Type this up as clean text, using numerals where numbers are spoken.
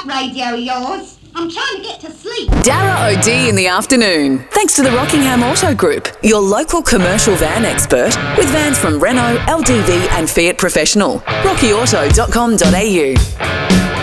radio of yours. I'm trying to get to sleep. Dara OD in the afternoon. Thanks to the Rockingham Auto Group, your local commercial van expert with vans from Renault, LDV and Fiat Professional. RockyAuto.com.au.